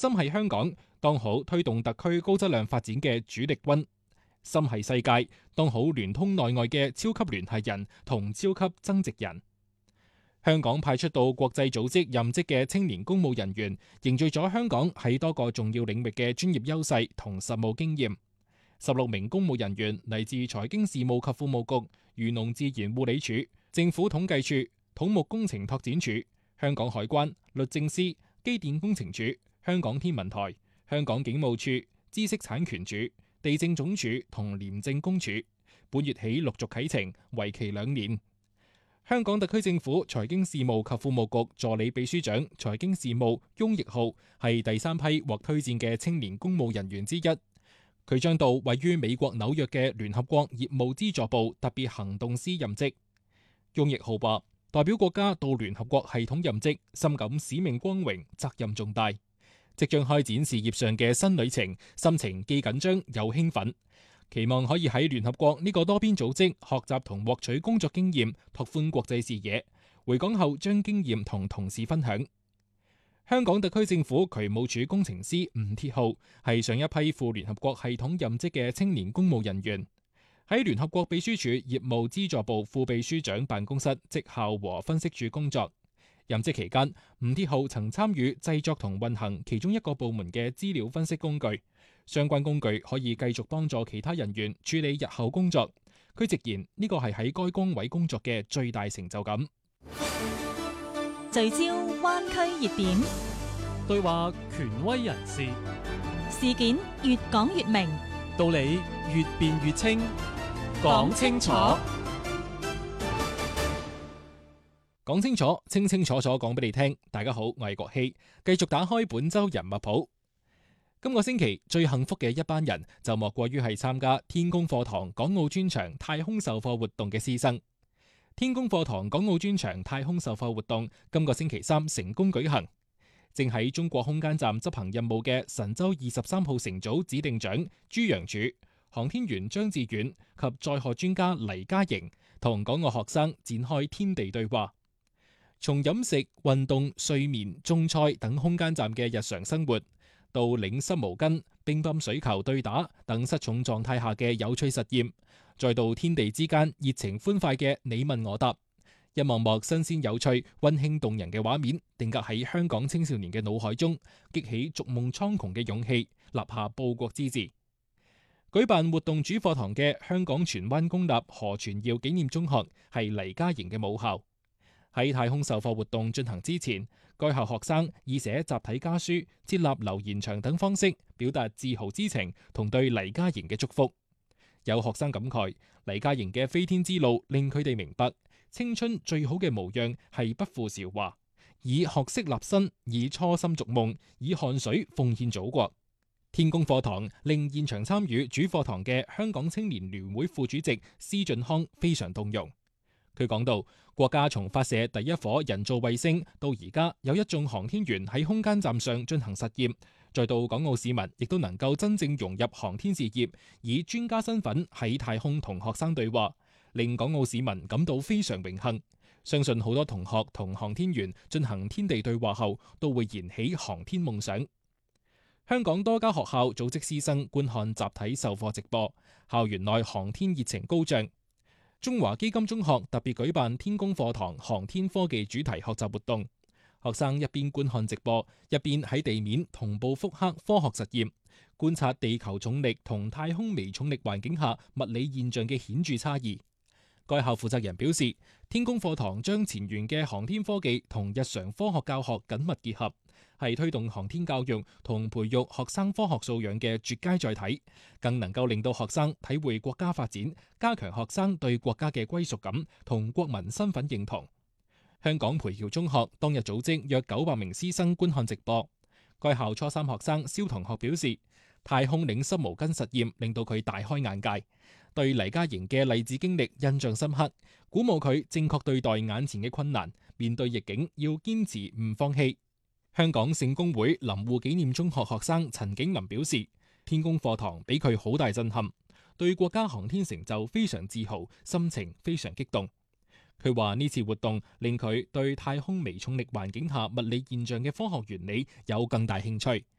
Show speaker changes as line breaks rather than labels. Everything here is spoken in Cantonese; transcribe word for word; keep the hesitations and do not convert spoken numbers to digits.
心係香港，當好推動特區高質量發展嘅主力軍；心係世界，當好聯通內外嘅超級聯繫人同超級增值人。香港派出到國際組織任職嘅青年公務人員，凝聚咗香港喺多個重要領域嘅專業優勢同實務經驗。十六名公務人員嚟自財經事務及庫務局、漁農自然護理署、政府統計處、土木工程拓展署、香港海關、律政司、機電工程署、香港天文台、香港警務處、知識產權署、地政總署同廉政公署，本月起陸續啟程，為期兩年。香港特區政府財經事務及庫務局助理秘書長財經事務翁奕浩係第三批獲推薦嘅青年公務人員之一。佢將到位於美國紐約嘅聯合國業務資助部特別行動司任職。翁奕浩話：代表國家到聯合國系統任職，深感使命光榮，責任重大。即將開展事業上嘅新旅程，心情既緊張又興奮。期望可以喺聯合國呢個多邊組織學習同獲取工作經驗，拓寬國際視野。回港後將經驗同同事分享。香港特區政府渠務署工程師吳鐵浩係上一批赴聯合國系統任職嘅青年公務人員，喺聯合國秘書處業務資助部副秘書長辦公室績效和分析處工作。任職期間，吳鐵浩曾參與製作同運行其中一個部門嘅資料分析工具。相關工具可以繼續幫助其他人員處理日後工作。佢直言呢個係喺該崗位工作嘅最大成就感。
聚焦灣區熱點，
對話權威人士，
事件越講越明，
道理越辯越清，講清楚，
講清楚，清清楚楚講俾你聽。大家好，我係國希，繼續打開本周人物譜。今個星期最幸福嘅一班人就莫過於係參加天宮課堂港澳專場太空授課活動嘅師生。天宮課堂港澳專場太空授課活動今個星期三成功舉行。正喺中國空間站執行任務嘅神舟二十三號乘組指定長朱楊柱、航天員張志遠及載荷專家黎嘉瑩同港澳學生展開天地對話，從飲食、運動、睡眠、種菜等空間站嘅日常生活，到擰濕毛巾、乒乓水球對打等失重狀態下嘅有趣實驗，再到天地之間熱情歡快嘅你問我答，一幕幕新鮮有趣、溫馨動人嘅畫面，定格喺香港青少年嘅腦海中，激起逐夢蒼穹嘅勇氣，立下報國之志。舉辦活動主課堂嘅香港荃灣公立何傳耀紀念中學係黎嘉瑩嘅母校。喺太空授課活動進行之前，該校學生以寫集體家書、設立留言牆等方式表達自豪之情同對黎嘉瑩嘅祝福。有學生感慨，黎嘉瑩嘅飛天之路令佢哋明白，青春最好嘅模樣係不負韶華，以學識立身，以初心逐夢，以汗水奉獻祖國。天宮課堂令現場參與主課堂嘅香港青年聯會副主席施俊康非常動容。佢講到，國家從發射第一顆人造衛星到而家有一眾航天員喺空間站上進行實驗，再到港澳市民亦都能夠真正融入航天事業，以專家身份喺太空同學生對話，令港澳市民感到非常榮幸。相信好多同學同航天員進行天地對話後，都會燃起航天夢想。香港多家學校組織師生觀看集體授課直播，校園內航天熱情高漲。中華基金中學特別舉辦天宮課堂航天科技主題學習活動，學生一邊觀看直播，一邊喺地面同步複刻科學實驗，觀察地球重力同太空微重力環境下物理現象嘅顯著差異。該校負責人表示，天宮課堂將前沿嘅航天科技同日常科學教學緊密結合，係推動航天教育同培育學生科學素養嘅絕佳載體，更能夠令到學生體會國家發展，加強學生對國家嘅歸屬感同國民身份認同。香港培僑中學當日組織約九百名師生觀看直播。該校初三學生蕭同學表示，太空擰濕毛巾實驗令到佢大開眼界，對黎嘉瑩嘅勵志經歷印象深刻，鼓舞佢正確對待眼前嘅困難，面對逆境要堅持唔放棄。香港聖公會林護紀念中學學生陳景林表示，天宮課堂俾佢好大震撼，對國家航天成就非常自豪，心情非常激動。佢話呢次活動令佢對太空微重力環境下物理現象嘅科學原理有更大興趣，